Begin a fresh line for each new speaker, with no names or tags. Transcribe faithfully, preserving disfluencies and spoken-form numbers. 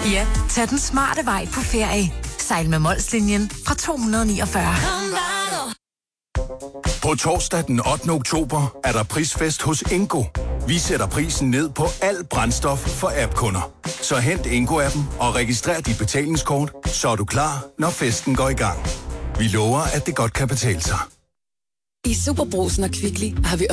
Ja, tag den smarte vej på ferie. Sejl med Molslinjen fra to hundrede og niogfyrre.
På torsdag den ottende oktober er der prisfest hos Ingo. Vi sætter prisen ned på al brændstof for app-kunder. Så hent Ingo-appen og registrer dit betalingskort, så er du klar, når festen går i gang. Vi lover, at det godt kan betale sig.
I Superbrugsen og Kvickly har vi